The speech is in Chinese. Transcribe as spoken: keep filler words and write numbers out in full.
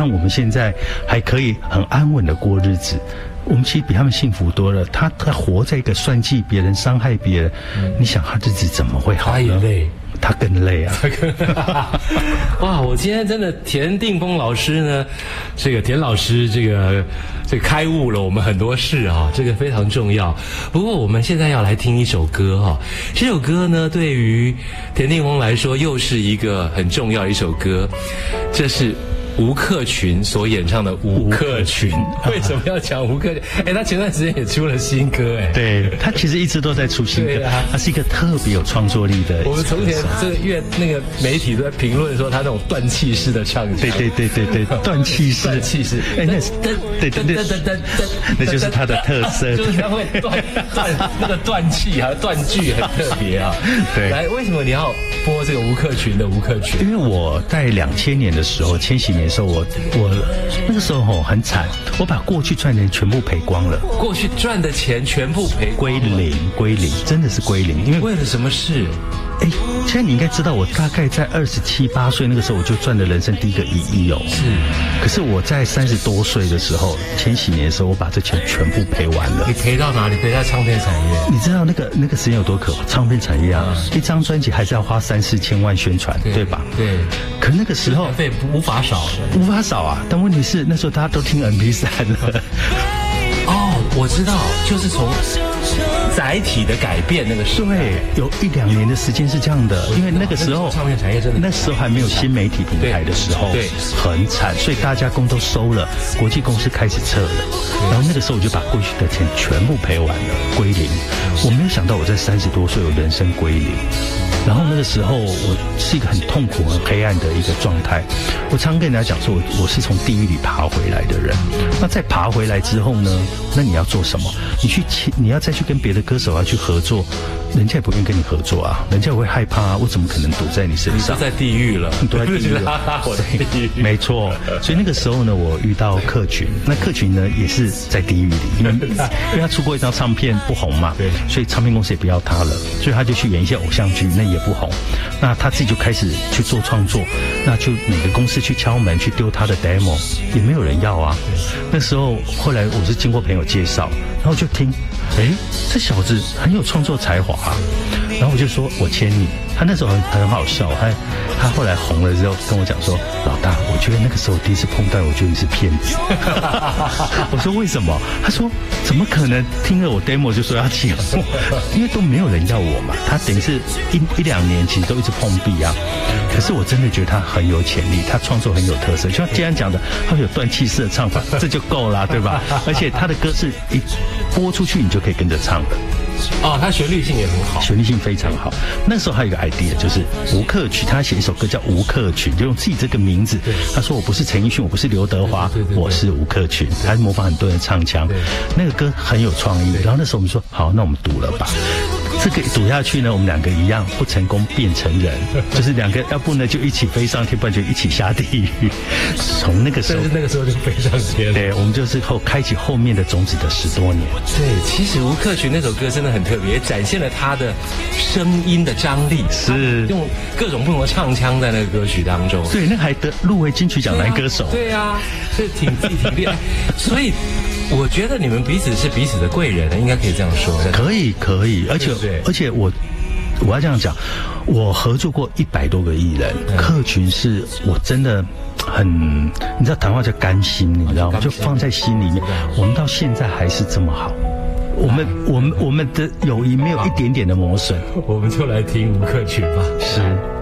看我们现在还可以很安稳的过日子，我们其实比他们幸福多了。他他活在一个算计别人、伤害别人，嗯、你想他日子怎么会好呢？ 他也累。 他更累啊！ 哇，我今天真的田定峰老师呢，这个田老师这个这个开悟了我们很多事啊，这个非常重要。不过我们现在要来听一首歌哈，这首歌呢对于田定峰来说又是一个很重要的一首歌，这是吴克群所演唱的《吴克群》。为什么要讲吴克群？哎，他前段时间也出了新歌，哎， 对，他其实一直都在出新歌，啊、他是一个特别有创作力的。 我们从前这个乐那个媒体都在评论说他那种断气式的唱腔， 对对对对对，断气式， 断气式， 哎，那是对对对对对，那就是他的特色， 就是他会断断那个断气还有断句很特别啊。对，来，为什么你要播这个吴克群的吴克群？ 因为我在两千年的时候，千禧年。的时候我我那个时候吼很惨，我把过去赚的钱全部赔光了。 过去赚的钱全部赔归零，归零，真的是归零。因为为了什么事？ 哎，现在你应该知道，我大概在二十七八岁那个时候，我就赚了人生第一个一亿哦。 是。 可是我在三十多岁的时候，千禧年的时候，我把这钱全部赔完了。 你赔到哪里？赔到唱片产业。 你知道那个那个时间有多可怕？唱片产业啊，嗯、一张专辑还是要花三四千万宣传， 对, 对吧？ 对。 可那个时候费无法少， 无法少啊！但问题是那时候大家都听 M P 三 了。 哦，我知道，就是从载体的改变那个时候， 对，有一两年的时间是这样的，因为那个时候唱片产业真的， 那时候还没有新媒体平台的时候， 对， 很惨，所以大家工都收了，国际公司开始撤了，然后那个时候我就把过去的钱全部赔完了，归零。我没有想到我在三十多岁有人生归零。然后那个时候我是一个很痛苦很黑暗的一个状态，我常跟人家讲说我我是从地狱里爬回来的人。那在爬回来之后呢，那你要做什么？你去你要再去跟别的歌手要去合作，人家也不愿意跟你合作啊，人家也会害怕啊，我怎么可能躲在你身上？ 你都在地狱了， 都在地狱了， 我在地狱， 没错。所以那个时候呢，我遇到克群，那克群呢也是在地狱里，因为因为他出过一张唱片不红嘛，对，所以唱片公司也不要他了，所以他就去演一些偶像剧，那也不红。那他自己就开始去做创作，那就每个公司去敲门去丢他的 demo， 也没有人要啊。那时候后来我是经过朋友介绍，然后就听，哎，这小子很有创作才华啊，然后我就说我签你。他那时候很很好笑，他他后来红了之后跟我讲说，老大，我觉得那个时候第一次碰到，我觉得你是骗子。我说为什么？他说怎么可能听了我 demo 就说要签我？因为都没有人要我嘛。他等于是一一两年其实都一直碰壁啊。可是我真的觉得他很有潜力，他创作很有特色，就像今天讲的，他有断气式的唱法，这就够了，对吧？而且他的歌是一播出去你就可以跟着唱的。 哦，他旋律性也很好， 旋律性非常好。那时候还有一个 idea， 就是吴克群，他写一首歌叫吴克群，就用自己这个名字。他说我不是陈奕迅，我不是刘德华，对对对对，我是吴克群。他模仿很多人唱腔，那个歌很有创意。然后那时候我们说，好，那我们赌了吧。这个赌下去呢，我们两个一样不成功变成人，就是两个要不呢就一起飞上天，不然就一起下地狱。从那个时候， 但是那个时候就飞上天了。 对，我们就是后开启后面的种子的十多年。 对，其实吴克群那首歌真的很特别，展现了他的声音的张力， 是用各种不同的唱腔在那个歌曲当中。 对，那还得入围金曲奖男歌手。 对啊，这挺挺厉害。所以我觉得你们彼此是彼此的贵人，应该可以这样说。 可以，可以，而且对对而且我我要这样讲，我合作过一百多个艺人，克群是我真的很，你知道谈话叫甘心，你知道吗？就放在心里面。我们到现在还是这么好，我们我们我们的友谊没有一点点的磨损。 我们就来听吴克群吧。 是。